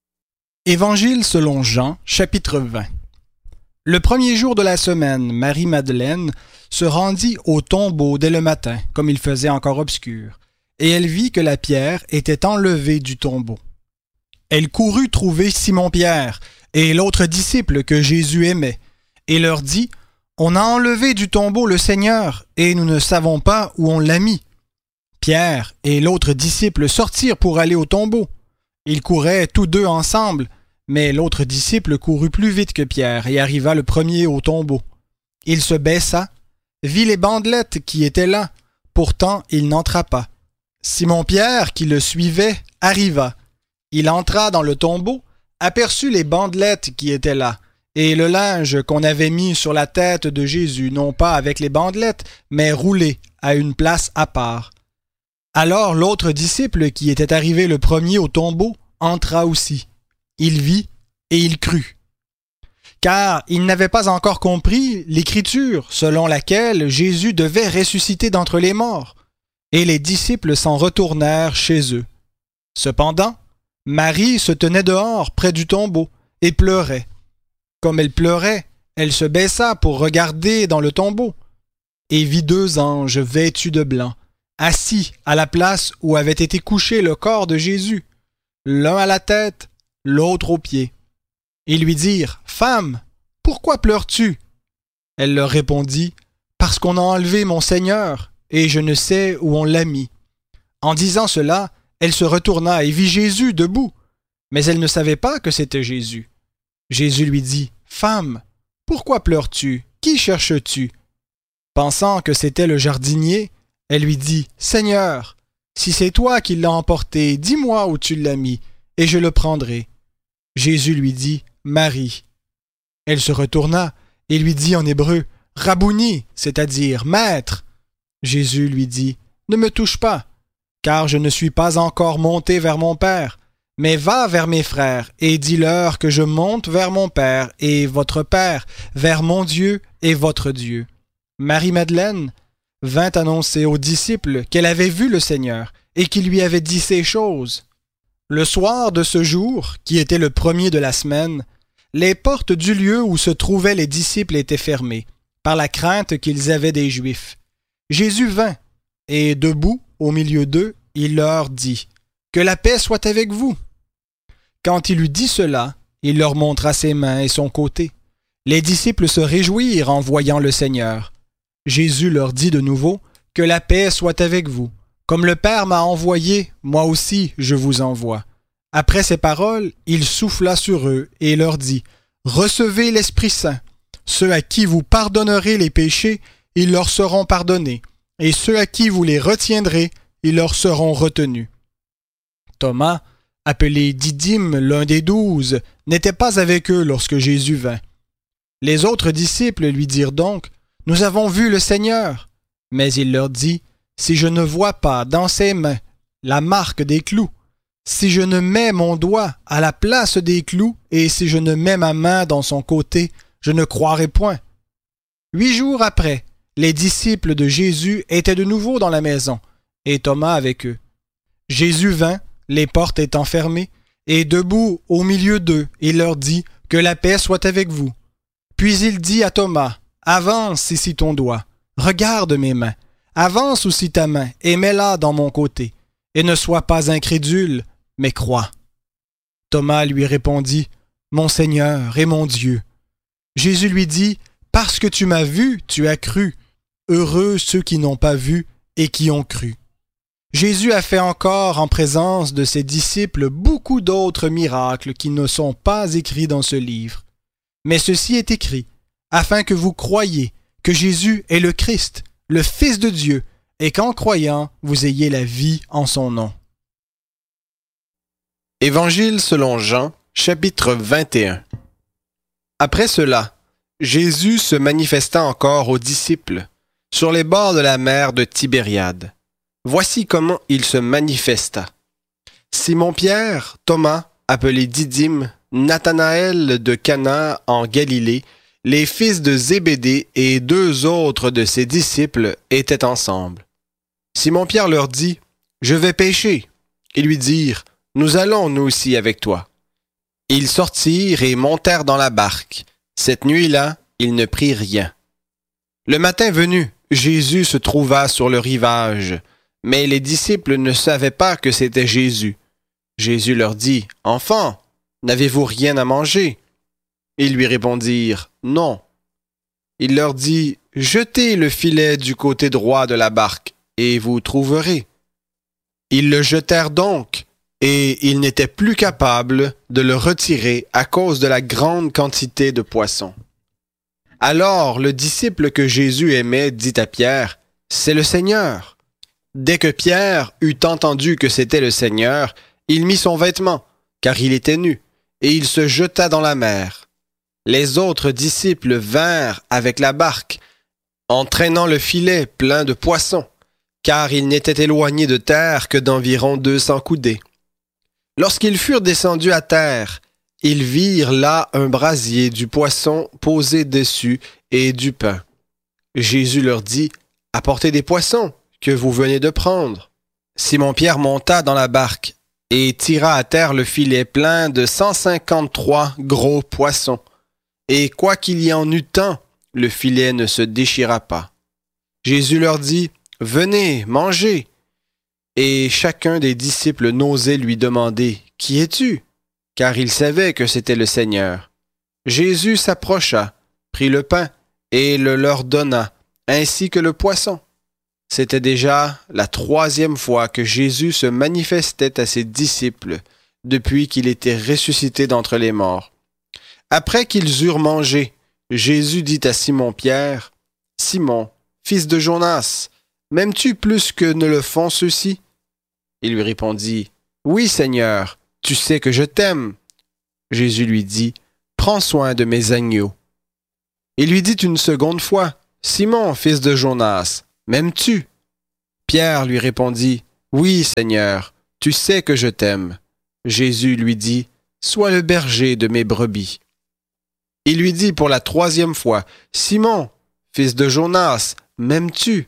Évangile selon Jean, chapitre vingt. Le premier jour de la semaine, Marie-Madeleine se rendit au tombeau dès le matin, comme il faisait encore obscur, et elle vit que la pierre était enlevée du tombeau. Elle courut trouver Simon-Pierre et l'autre disciple que Jésus aimait, et leur dit, « On a enlevé du tombeau le Seigneur, et nous ne savons pas où on l'a mis. » Pierre et l'autre disciple sortirent pour aller au tombeau. Ils couraient tous deux ensemble, mais l'autre disciple courut plus vite que Pierre et arriva le premier au tombeau. Il se baissa, vit les bandelettes qui étaient là, pourtant il n'entra pas. Simon-Pierre, qui le suivait, arriva. Il entra dans le tombeau, aperçut les bandelettes qui étaient là, et le linge qu'on avait mis sur la tête de Jésus, non pas avec les bandelettes, mais roulé à une place à part. Alors l'autre disciple, qui était arrivé le premier au tombeau, entra aussi. Il vit et il crut. Car il n'avait pas encore compris l'Écriture selon laquelle Jésus devait ressusciter d'entre les morts. Et les disciples s'en retournèrent chez eux. Cependant, Marie se tenait dehors près du tombeau et pleurait. Comme elle pleurait, elle se baissa pour regarder dans le tombeau et vit deux anges vêtus de blanc, assis à la place où avait été couché le corps de Jésus, l'un à la tête, l'autre aux pieds. Ils lui dirent, « Femme, pourquoi pleures-tu » Elle leur répondit, « Parce qu'on a enlevé mon Seigneur, et je ne sais où on l'a mis. » En disant cela, elle se retourna et vit Jésus debout, mais elle ne savait pas que c'était Jésus. Jésus lui dit, « Femme, pourquoi pleures-tu? Qui cherches-tu » Pensant que c'était le jardinier, elle lui dit, « Seigneur, si c'est toi qui l'as emporté, dis-moi où tu l'as mis, et je le prendrai. » Jésus lui dit, « Marie. » Elle se retourna et lui dit en hébreu, « Rabouni », c'est-à-dire « Maître ». Jésus lui dit, « Ne me touche pas, car je ne suis pas encore monté vers mon Père, mais va vers mes frères et dis-leur que je monte vers mon Père et votre Père, vers mon Dieu et votre Dieu. » Marie-Madeleine vint annoncer aux disciples qu'elle avait vu le Seigneur et qu'il lui avait dit ces choses. Le soir de ce jour, qui était le premier de la semaine, les portes du lieu où se trouvaient les disciples étaient fermées, par la crainte qu'ils avaient des Juifs. Jésus vint, et debout, au milieu d'eux, il leur dit, « Que la paix soit avec vous. » Quand il eut dit cela, il leur montra ses mains et son côté. Les disciples se réjouirent en voyant le Seigneur. Jésus leur dit de nouveau, « Que la paix soit avec vous. Comme le Père m'a envoyé, moi aussi je vous envoie. » Après ces paroles, il souffla sur eux et leur dit, « Recevez l'Esprit Saint. Ceux à qui vous pardonnerez les péchés, ils leur seront pardonnés, et ceux à qui vous les retiendrez, ils leur seront retenus. » Thomas, appelé Didyme, l'un des douze, n'était pas avec eux lorsque Jésus vint. Les autres disciples lui dirent donc, « Nous avons vu le Seigneur. » Mais il leur dit, « Si je ne vois pas dans ses mains la marque des clous, si je ne mets mon doigt à la place des clous, et si je ne mets ma main dans son côté, je ne croirai point. » Huit jours après, les disciples de Jésus étaient de nouveau dans la maison, et Thomas avec eux. Jésus vint, les portes étant fermées, et debout au milieu d'eux, il leur dit, « Que la paix soit avec vous. » Puis il dit à Thomas, « Avance ici ton doigt, regarde mes mains, avance aussi ta main, et mets-la dans mon côté, et ne sois pas incrédule, mais crois. » Thomas lui répondit, « Mon Seigneur et mon Dieu. » Jésus lui dit, « Parce que tu m'as vu, tu as cru. Heureux ceux qui n'ont pas vu et qui ont cru. » Jésus a fait encore en présence de ses disciples beaucoup d'autres miracles qui ne sont pas écrits dans ce livre. Mais ceci est écrit, afin que vous croyiez que Jésus est le Christ, le Fils de Dieu, et qu'en croyant, vous ayez la vie en son nom. Évangile selon Jean, chapitre vingt et un. Après cela, Jésus se manifesta encore aux disciples, sur les bords de la mer de Tibériade. Voici comment il se manifesta. Simon-Pierre, Thomas, appelé Didyme, Nathanaël de Cana en Galilée, les fils de Zébédée et deux autres de ses disciples étaient ensemble. Simon-Pierre leur dit, « Je vais pêcher. » Ils lui dirent, « Nous allons nous aussi avec toi. » Ils sortirent et montèrent dans la barque. Cette nuit-là, ils ne prirent rien. Le matin venu, Jésus se trouva sur le rivage, mais les disciples ne savaient pas que c'était Jésus. Jésus leur dit, « Enfants, n'avez-vous rien à manger? » Ils lui répondirent, « Non. » Il leur dit, « Jetez le filet du côté droit de la barque, et vous trouverez. » Ils le jetèrent donc, et ils n'étaient plus capables de le retirer à cause de la grande quantité de poissons. Alors le disciple que Jésus aimait dit à Pierre, « C'est le Seigneur. » Dès que Pierre eut entendu que c'était le Seigneur, il mit son vêtement, car il était nu, et il se jeta dans la mer. Les autres disciples vinrent avec la barque, en traînant le filet plein de poissons, car ils n'étaient éloignés de terre que d'environ deux cents coudées. Lorsqu'ils furent descendus à terre, ils virent là un brasier du poisson posé dessus et du pain. Jésus leur dit, « Apportez des poissons que vous venez de prendre. » Simon-Pierre monta dans la barque et tira à terre le filet plein de cent cinquante-trois gros poissons. Et quoiqu'il y en eût tant, le filet ne se déchira pas. Jésus leur dit, « Venez, mangez. » Et chacun des disciples n'osait lui demander, « Qui es-tu? » Car il savait que c'était le Seigneur. Jésus s'approcha, prit le pain et le leur donna, ainsi que le poisson. C'était déjà la troisième fois que Jésus se manifestait à ses disciples depuis qu'il était ressuscité d'entre les morts. Après qu'ils eurent mangé, Jésus dit à Simon-Pierre, « Simon, fils de Jonas, m'aimes-tu plus que ne le font ceux-ci? » Il lui répondit, « Oui, Seigneur, tu sais que je t'aime. » Jésus lui dit, « prends soin de mes agneaux. Il lui dit une seconde fois, Simon, fils de Jonas, m'aimes-tu? Pierre lui répondit, Oui, Seigneur, tu sais que je t'aime. Jésus lui dit, Sois le berger de mes brebis. Il lui dit pour la troisième fois, Simon, fils de Jonas, m'aimes-tu?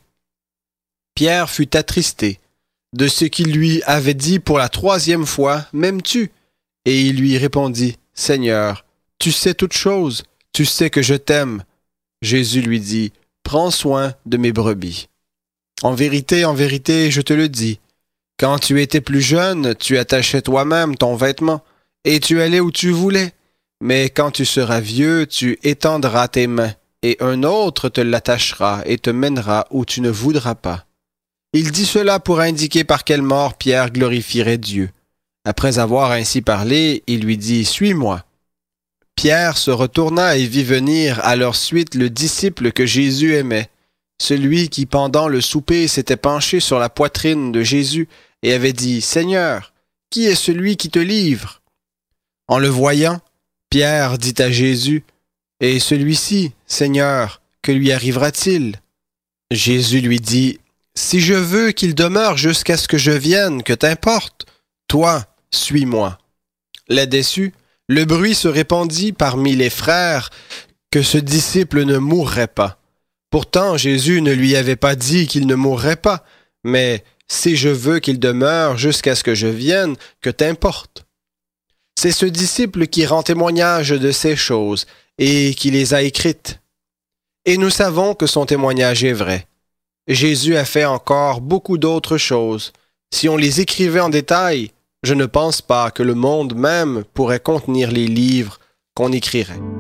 Pierre fut attristé de ce qu'il lui avait dit pour la troisième fois, m'aimes-tu? Et il lui répondit, Seigneur, tu sais toutes choses, tu sais que je t'aime. Jésus lui dit, Prends soin de mes brebis. En vérité, en vérité, je te le dis, quand tu étais plus jeune, tu attachais toi-même ton vêtement, et tu allais où tu voulais. Mais quand tu seras vieux, tu étendras tes mains, et un autre te l'attachera et te mènera où tu ne voudras pas. Il dit cela pour indiquer par quelle mort Pierre glorifierait Dieu. Après avoir ainsi parlé, il lui dit, Suis-moi. Pierre se retourna et vit venir à leur suite le disciple que Jésus aimait, celui qui pendant le souper s'était penché sur la poitrine de Jésus et avait dit, Seigneur, qui est celui qui te livre? En le voyant, Pierre dit à Jésus, Et celui-ci, Seigneur, que lui arrivera-t-il? Jésus lui dit, Si je veux qu'il demeure jusqu'à ce que je vienne, que t'importe? Toi, suis-moi. Là-dessus, le bruit se répandit parmi les frères que ce disciple ne mourrait pas. Pourtant, Jésus ne lui avait pas dit qu'il ne mourrait pas, mais si je veux qu'il demeure jusqu'à ce que je vienne, que t'importe. C'est ce disciple qui rend témoignage de ces choses et qui les a écrites. Et nous savons que son témoignage est vrai. Jésus a fait encore beaucoup d'autres choses. Si on les écrivait en détail, je ne pense pas que le monde même pourrait contenir les livres qu'on écrirait.